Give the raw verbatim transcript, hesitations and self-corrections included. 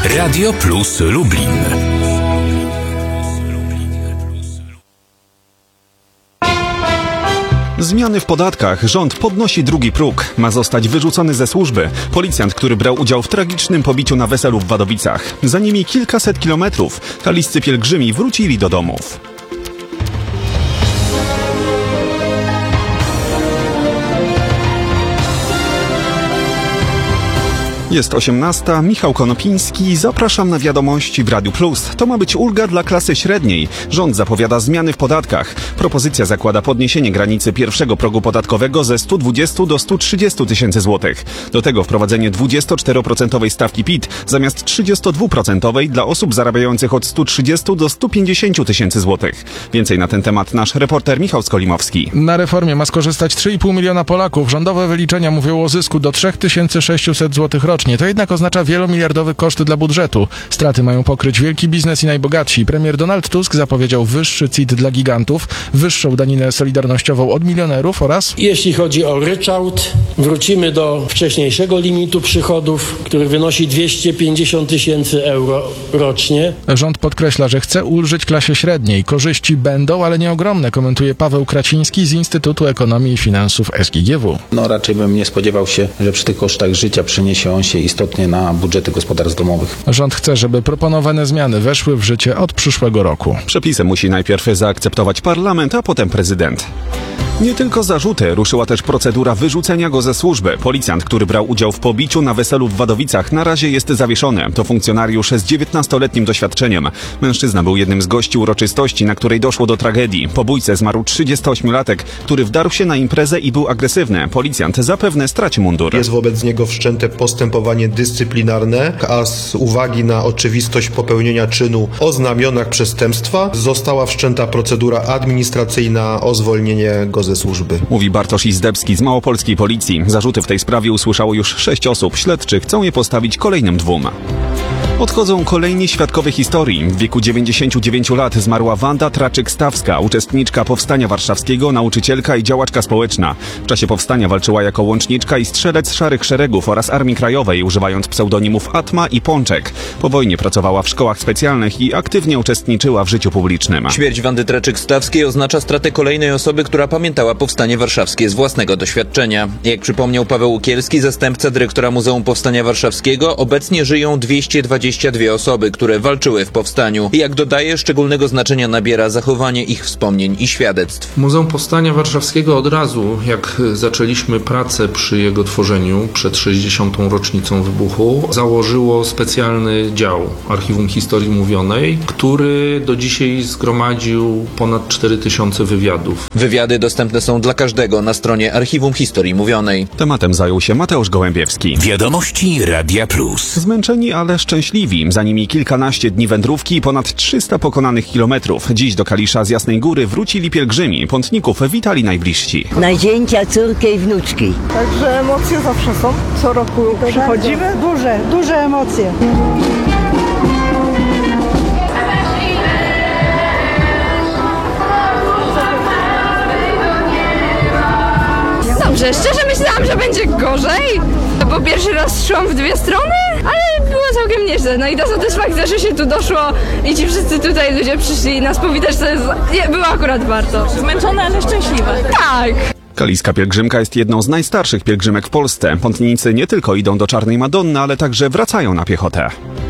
Radio Plus Lublin. Zmiany w podatkach. Rząd podnosi drugi próg. Ma zostać wyrzucony ze służby policjant, który brał udział w tragicznym pobiciu na weselu w Wadowicach. Za nimi kilkaset kilometrów. Kaliscy pielgrzymi wrócili do domów. Jest osiemnasta, Michał Konopiński, zapraszam na wiadomości w Radiu Plus. To ma być ulga dla klasy średniej. Rząd zapowiada zmiany w podatkach. Propozycja zakłada podniesienie granicy pierwszego progu podatkowego ze stu dwudziestu do stu trzydziestu tysięcy złotych. Do tego wprowadzenie dwudziestoczteroprocentowej stawki P I T zamiast trzydziestodwuprocentowej dla osób zarabiających od stu trzydziestu do stu pięćdziesięciu tysięcy złotych. Więcej na ten temat nasz reporter Michał Skolimowski. Na reformie ma skorzystać trzy i pół miliona Polaków. Rządowe wyliczenia mówią o zysku do trzy tysiące sześćset złotych rocznie. To jednak oznacza wielomiliardowy koszt dla budżetu. Straty mają pokryć wielki biznes i najbogatsi. Premier Donald Tusk zapowiedział wyższy C I T dla gigantów, wyższą daninę solidarnościową od milionerów oraz... Jeśli chodzi o ryczałt, wrócimy do wcześniejszego limitu przychodów, który wynosi dwieście pięćdziesiąt tysięcy euro rocznie. Rząd podkreśla, że chce ulżyć klasie średniej. Korzyści będą, ale nie ogromne, komentuje Paweł Kraciński z Instytutu Ekonomii i Finansów S G G W. No raczej bym nie spodziewał się, że przy tych kosztach życia przeniesie on się istotnie na budżety gospodarstw domowych. Rząd chce, żeby proponowane zmiany weszły w życie od przyszłego roku. Przepisy musi najpierw zaakceptować parlament, a potem prezydent. Nie tylko zarzuty, ruszyła też procedura wyrzucenia go ze służby. Policjant, który brał udział w pobiciu na weselu w Wadowicach, na razie jest zawieszony. To funkcjonariusz z dziewiętnastoletnim doświadczeniem. Mężczyzna był jednym z gości uroczystości, na której doszło do tragedii. Po bójce zmarł trzydziestoośmiolatek, który wdarł się na imprezę i był agresywny. Policjant zapewne straci mundur. Jest wobec niego wszczęte postępowanie dyscyplinarne, a z uwagi na oczywistość popełnienia czynu o znamionach przestępstwa została wszczęta procedura administracyjna o zwolnienie go ze służby. Mówi Bartosz Izdebski z małopolskiej policji. Zarzuty w tej sprawie usłyszało już sześć osób. Śledczy chcą je postawić kolejnym dwóm. Odchodzą kolejni świadkowie historii. W wieku dziewięćdziesięciu dziewięciu lat zmarła Wanda Traczyk-Stawska, uczestniczka Powstania Warszawskiego, nauczycielka i działaczka społeczna. W czasie powstania walczyła jako łączniczka i strzelec Szarych Szeregów oraz Armii Krajowej, używając pseudonimów Atma i Pączek. Po wojnie pracowała w szkołach specjalnych i aktywnie uczestniczyła w życiu publicznym. Śmierć Wandy Traczyk-Stawskiej oznacza stratę kolejnej osoby, która pamiętała Powstanie Warszawskie z własnego doświadczenia. Jak przypomniał Paweł Ukielski, zastępca dyrektora Muzeum Powstania Warszawskiego, obecnie żyją dwieście dwadzieścia dwie osoby, które walczyły w powstaniu. I jak dodaje, szczególnego znaczenia nabiera zachowanie ich wspomnień i świadectw. Muzeum Powstania Warszawskiego od razu, jak zaczęliśmy pracę przy jego tworzeniu, przed sześćdziesiątą rocznicą wybuchu, założyło specjalny dział Archiwum Historii Mówionej, który do dzisiaj zgromadził ponad cztery tysiące wywiadów. Wywiady dostępne są dla każdego na stronie Archiwum Historii Mówionej. Tematem zajął się Mateusz Gołębiewski. Wiadomości Radia Plus. Zmęczeni, ale szczęśliwi. Za nimi kilkanaście dni wędrówki i ponad trzysta pokonanych kilometrów. Dziś do Kalisza z Jasnej Góry wrócili pielgrzymi. Pątników witali najbliżsi. Na zięcia, córkę i wnuczki. Także emocje zawsze są. Co roku przychodzimy. Duże, duże emocje. Dobrze, szczerze myślałam, że będzie gorzej, bo pierwszy raz szłam w dwie strony, ale było całkiem nieźle. No i ta satysfakcja, że się tu doszło i ci wszyscy tutaj ludzie przyszli nas powitać, to jest, nie, było akurat warto. Zmęczone, ale szczęśliwe. Tak. Kaliska pielgrzymka jest jedną z najstarszych pielgrzymek w Polsce. Pątnicy nie tylko idą do Czarnej Madonny, ale także wracają na piechotę.